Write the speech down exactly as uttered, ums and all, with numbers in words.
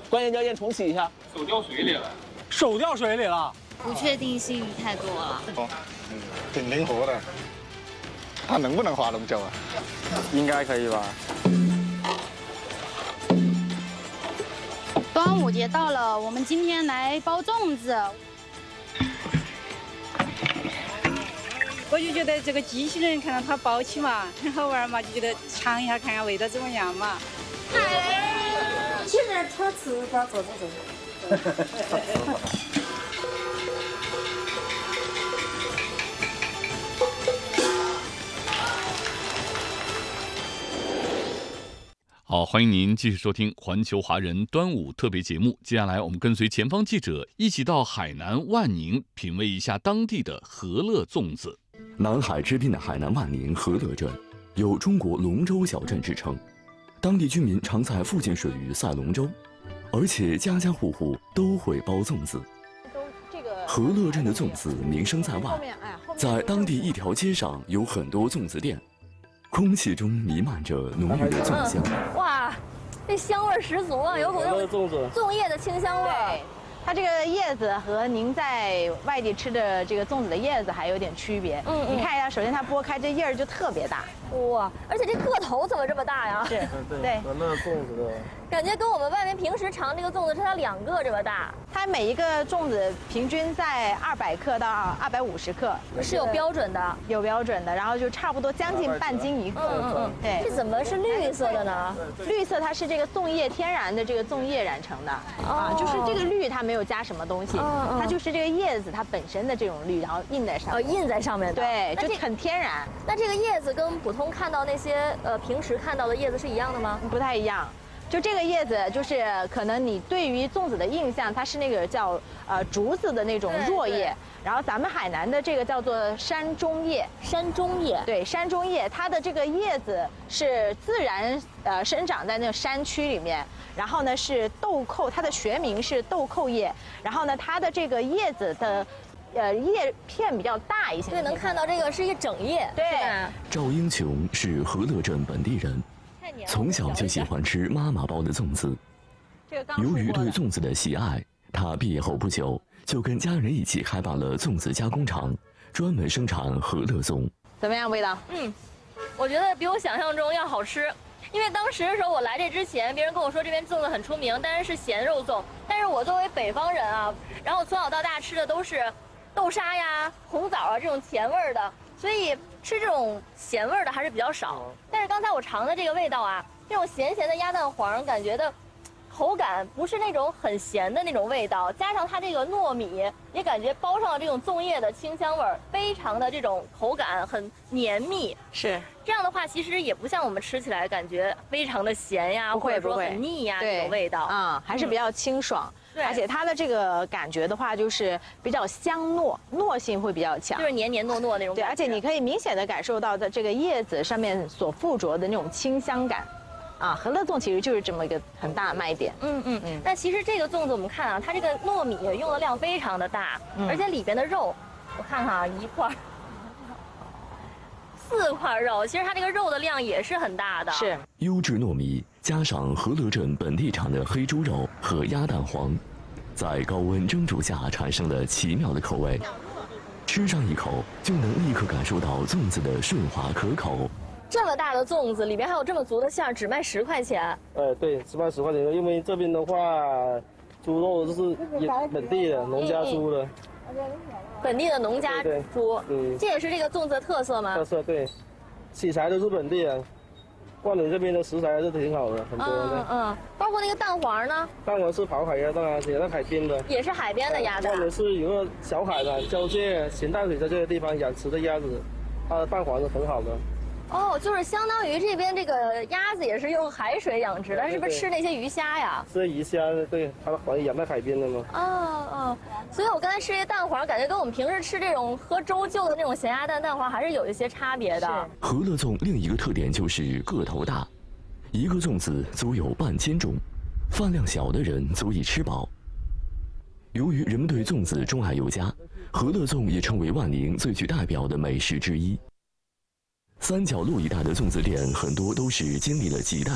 关键要先重启一下。 手掉水里了。 手掉水里了。 不确定性太多了。 哦，嗯，挺灵活的。它能不能划龙舟啊？ 应该可以吧。 端午节到了，我们今天来包粽子。 我就觉得这个机器人看到它包起嘛，很好玩嘛，就觉得尝一下看看味道怎么样嘛。 其实他吃把做做做。 好，欢迎您继续收听环球华人端午特别节目。接下来，我们跟随前方记者一起到海南万宁，品味一下当地的和乐粽子。 南海之滨的海南万宁和乐镇有中国龙舟小镇之称，当地居民常在附近水域赛龙舟，而且家家户户都会包粽子。和乐镇的粽子名声在外，在当地一条街上有很多粽子店。空气中弥漫着浓郁的粽香， 哇，这香味十足啊，有股那种粽叶的清香味。 它这个叶子和您在外地吃的这个粽子的叶子还有点区别。嗯，你看一下，首先它剥开这叶儿就特别大， 哇，而且这个头怎么这么大呀？ 是， 对，和乐粽子的。 感觉跟我们外面平时尝这个粽子是它两个这么大。 它每一个粽子平均在二百克到二百五十克， 是有标准的， 有标准的，然后就差不多将近半斤一个。 嗯嗯嗯，对。这怎么是绿色的呢？ 绿色它是这个粽叶天然的这个粽叶染成的啊，就是这个绿它没有加什么东西，它就是这个叶子它本身的这种绿，然后印在上面。 哦，印在上面的。 对，就很天然。 那这个叶子跟普通看到那些呃平时看到的叶子是一样的吗？ 不太一样。就这个叶子，就是可能你对于粽子的印象，它是那个叫呃竹子的那种弱叶，然后咱们海南的这个叫做山中叶。 山中叶， 对，山中叶，它的这个叶子是自然呃生长在那个山区里面，然后呢是豆蔻，它的学名是豆蔻叶，然后呢它的这个叶子的呃叶片比较大一些。 对，能看到这个是一整叶。 对， 赵英琼是和乐镇本地人。从小就喜欢吃妈妈包的粽子，由于对粽子的喜爱，他毕业后不久就跟家人一起开办了粽子加工厂，专门生产和乐粽。 怎么样，味道？ 嗯，我觉得比我想象中要好吃。因为当时的时候我来这之前，别人跟我说这边粽子很出名，但是是咸肉粽。但是我作为北方人啊，然后从小到大吃的都是豆沙呀、红枣啊这种甜味儿的，所以吃这种咸味儿的还是比较少。但是刚才我尝的这个味道啊，这种咸咸的鸭蛋黄，感觉的口感不是那种很咸的那种味道，加上它这个糯米也感觉包上了这种粽叶的清香味儿，非常的这种口感很黏密。 是这样的话，其实也不像我们吃起来感觉非常的咸呀，或者说很腻呀这种味道啊、嗯，还是比较清爽。 对， 而且它的这个感觉的话，就是比较香糯，糯性会比较强， 就是黏黏糯糯那种感觉。 对，而且你可以明显的感受到在这个叶子上面所附着的那种清香感。啊，和乐粽其实就是这么一个很大的卖点。 嗯嗯嗯。但其实这个粽子我们看啊，它这个糯米用的量非常的大，嗯、而且里边的肉，我看看啊，一块、四块肉，其实它这个肉的量也是很大的。 是。 优质糯米加上和乐镇本地产的黑猪肉和鸭蛋黄，在高温蒸煮下产生了奇妙的口味，吃上一口就能立刻感受到粽子的顺滑可口。 这么大的粽子里边还有这么足的馅儿，只卖十块钱。 哎，对，只卖十块钱，因为这边的话，猪肉就是也本地的农家猪的， 本地的农家猪，嗯，这也是这个粽子的特色吗？ 特色对，食材都是本地的，万宁这边的食材还是挺好的，很多的。 嗯嗯，包括那个蛋黄呢？ 蛋黄是跑海鸭蛋啊，也在海边的。 也是海边的鸭蛋。 万宁是有个小海的交界咸淡水在这个地方养殖的鸭子，它的蛋黄是很好的。 哦，就是相当于这边这个鸭子也是用海水养殖的，是不是吃那些鱼虾呀？ 吃鱼虾，对，它的养在海边的嘛。 哦哦，所以我刚才吃这蛋黄，感觉跟我们平时吃这种喝粥就的那种咸鸭蛋蛋黄还是有一些差别的。 和乐粽另一个特点就是个头大，一个粽子足有半斤重，饭量小的人足以吃饱。由于人们对粽子钟爱有加，和乐粽也成为万宁最具代表的美食之一。三角路一带的粽子店很多都是经历了几代